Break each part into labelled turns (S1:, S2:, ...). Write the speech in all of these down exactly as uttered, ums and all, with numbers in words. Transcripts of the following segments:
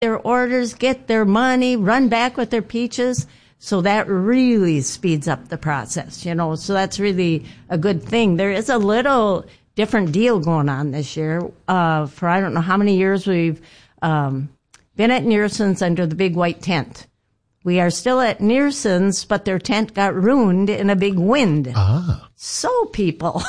S1: their orders, get their money, run back with their peaches. So that really speeds up the process, you know. So that's really a good thing. There is a little different deal going on this year. Uh, for I don't know how many years we've um, been at Nearson's under the big white tent. We are still at Nearson's, but their tent got ruined in a big wind.
S2: Ah.
S1: So people,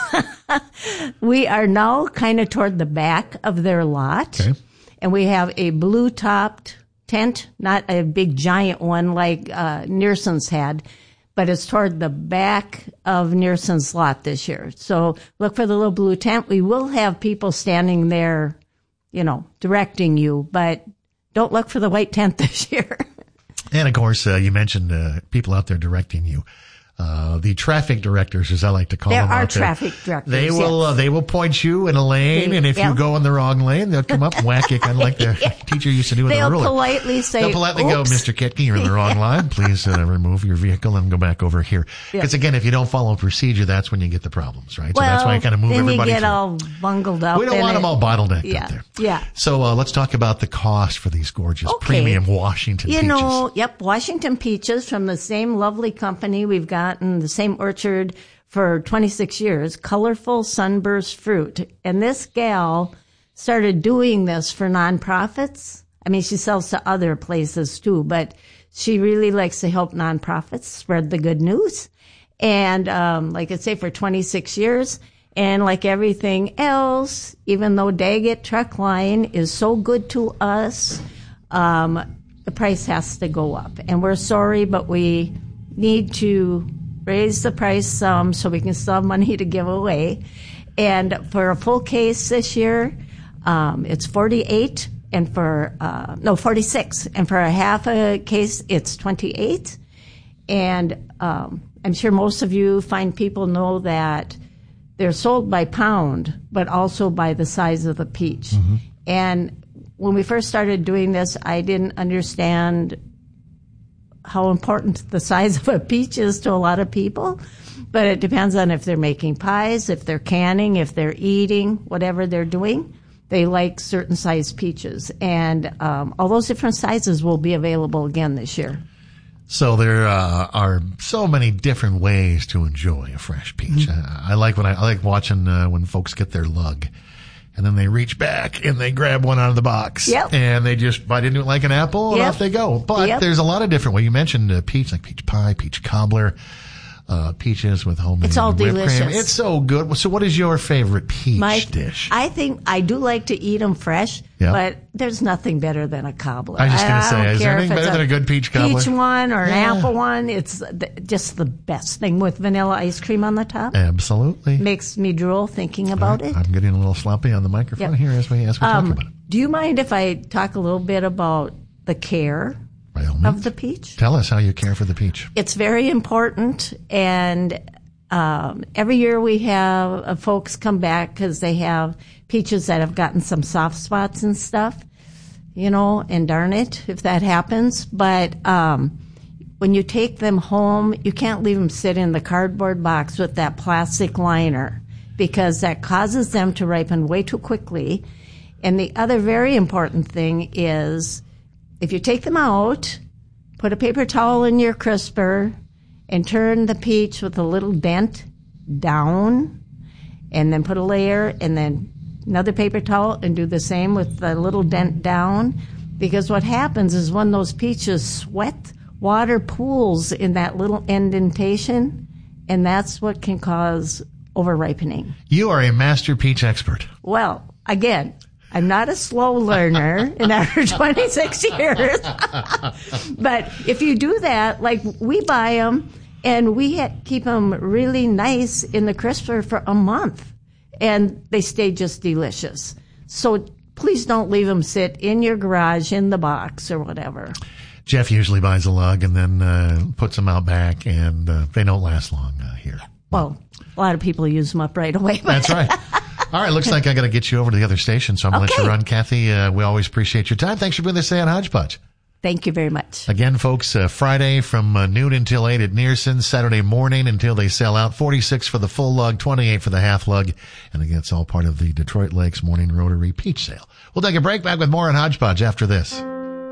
S1: we are now kind of toward the back of their lot.
S2: Okay.
S1: And we have a blue-topped tent, not a big giant one like uh, Nearson's had, but it's toward the back of Nearson's lot this year. So look for the little blue tent. We will have people standing there, you know, directing you, but don't look for the white tent this year.
S2: And of course, uh, you mentioned uh, people out there directing you. Uh, the traffic directors, as I like to call
S1: there
S2: them,
S1: are
S2: out there,
S1: traffic directors.
S2: They will,
S1: yes.
S2: uh, they will point you in a lane,
S1: They,
S2: and if
S1: yeah.
S2: you go in the wrong lane, they'll come up and whack you, kind of like the
S1: yeah.
S2: teacher used to do with
S1: They'll
S2: a ruler.
S1: politely say,
S2: They'll politely go,
S1: oops.
S2: Mister Kitke, you're in the wrong line. Please uh, remove your vehicle and go back over here. Because
S1: yeah.
S2: again, if you don't follow procedure, that's when you get the problems, right?
S1: Well,
S2: so that's why you kind of move
S1: then
S2: everybody
S1: you get
S2: through.
S1: all bungled up.
S2: We don't want
S1: it.
S2: them all bottlenecked
S1: yeah.
S2: up there.
S1: Yeah.
S2: So uh, let's talk about the cost for these gorgeous
S1: Okay.
S2: premium Washington
S1: you
S2: peaches.
S1: You know, yep, Washington peaches from the same lovely company. We've gotten the same orchard for twenty-six years, colorful sunburst fruit. And this gal started doing this for nonprofits. I mean, she sells to other places too, but she really likes to help nonprofits spread the good news. And um, like I say, for twenty-six years, and like everything else, even though Daggett Truck Line is so good to us, um, the price has to go up. And we're sorry, but we need to raise the price some so we can still have money to give away. And for a full case this year, um, it's forty-eight, and for uh, no forty-six, and for a half a case, it's twenty-eight. And um, I'm sure most of you fine people know that they're sold by pound, but also by the size of the peach. Mm-hmm. And when we first started doing this, I didn't understand how important the size of a peach is to a lot of people, but it depends on if they're making pies, if they're canning, if they're eating, whatever they're doing. They like certain size peaches, and um, all those different sizes will be available again this year.
S2: So there uh, are so many different ways to enjoy a fresh peach. Mm-hmm. Uh, I like when I, I like watching uh, when folks get their lug. And then they reach back and they grab one out of the box.
S1: Yep.
S2: And they just bite into it like an apple and
S1: yep.
S2: off they go. But
S1: yep.
S2: there's a lot of different ways. You mentioned uh, peach, like peach pie, peach cobbler, uh, peaches with homemade
S1: It's all
S2: whipped
S1: delicious.
S2: cream. It's so good. So what is your favorite peach
S1: My,
S2: dish?
S1: I think I do like to eat them fresh,
S2: yep.
S1: but there's nothing better than a cobbler.
S2: I was just going to say, is there
S1: care
S2: anything
S1: if it's
S2: better than a good peach cobbler?
S1: Peach one or
S2: yeah.
S1: an apple one. It's the, just the best thing with vanilla ice cream on the top.
S2: Absolutely.
S1: Makes me drool thinking about
S2: right.
S1: it.
S2: I'm getting a little sloppy on the microphone
S1: yep.
S2: here as we, as we
S1: um,
S2: talk about it.
S1: Do you mind if I talk a little bit about the care of the peach?
S2: Tell us how you care for the peach.
S1: It's very important, and um, every year we have uh, folks come back because they have peaches that have gotten some soft spots and stuff, you know, and darn it if that happens. But um, when you take them home, you can't leave them sit in the cardboard box with that plastic liner, because that causes them to ripen way too quickly. And the other very important thing is, if you take them out, put a paper towel in your crisper and turn the peach with a little dent down, and then put a layer, and then another paper towel, and do the same with the little dent down. Because what happens is when those peaches sweat, water pools in that little indentation, and that's what can cause over-ripening.
S2: You are a master peach expert.
S1: Well, again, I'm not a slow learner in after twenty-six years. But if you do that, like we buy them, and we ha- keep them really nice in the crisper for a month, and they stay just delicious. So please don't leave them sit in your garage, in the box, or whatever.
S2: Jeff usually buys a lug and then uh, puts them out back, and uh, they don't last long uh, here.
S1: Well, a lot of people use them up right away.
S2: That's right. All right, looks like I got to get you over to the other station, so I'm going to
S1: okay.
S2: let you run, Kathy. Uh, we always appreciate your time. Thanks for being this day on Hodgepodge.
S1: Thank you very much.
S2: Again, folks, uh, Friday from uh, noon until eight at Nearson, Saturday morning until they sell out. forty-six for the full lug, twenty-eight for the half lug. And again, it's all part of the Detroit Lakes Morning Rotary Peach Sale. We'll take a break, back with more on Hodgepodge after this.